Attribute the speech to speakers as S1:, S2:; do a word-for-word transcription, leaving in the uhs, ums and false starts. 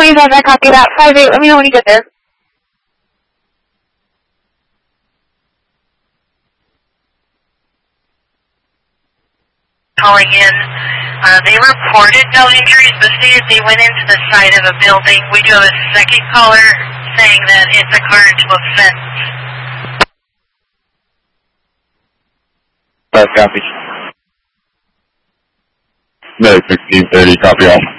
S1: twenty-seven, I copy that. five eight, let me know when you get there.
S2: Calling in. Uh, they reported no injuries, but stated they went into the side of a building. We do have a second caller saying that it's a car into a fence.
S3: Five copy. No, sixteen thirty, copy all.